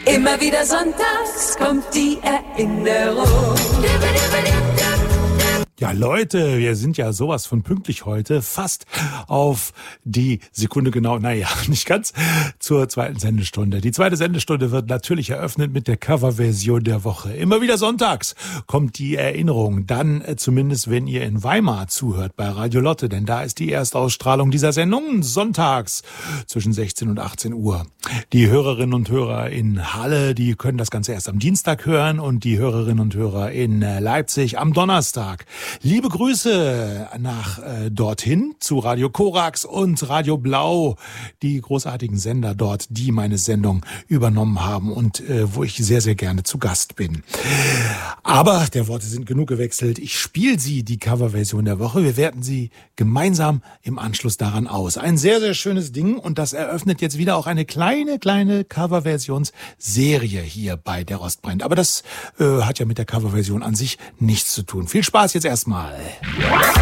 Immer wieder sonntags kommt die Erinnerung. Ja, Leute, wir sind ja sowas von pünktlich heute, fast auf die Sekunde genau, naja, nicht ganz, zur zweiten Sendestunde. Die zweite Sendestunde wird natürlich eröffnet mit der Coverversion der Woche. Immer wieder sonntags kommt die Erinnerung, dann zumindest, wenn ihr in Weimar zuhört bei Radio Lotte, denn da ist die Erstausstrahlung dieser Sendung sonntags zwischen 16 und 18 Uhr. Die Hörerinnen und Hörer in Halle, die können das Ganze erst am Dienstag hören und die Hörerinnen und Hörer in Leipzig am Donnerstag. Liebe Grüße nach dorthin zu Radio Korax und Radio Blau, die großartigen Sender dort, die meine Sendung übernommen haben und wo ich sehr, sehr gerne zu Gast bin. Aber der Worte sind genug gewechselt. Ich spiele sie, die Coverversion der Woche. Wir werten sie gemeinsam im Anschluss daran aus. Ein sehr, sehr schönes Ding und das eröffnet jetzt wieder auch eine kleine Coverversionsserie hier bei Der Rost brennt. Aber das hat ja mit der Coverversion an sich nichts zu tun. Viel Spaß jetzt erstmal.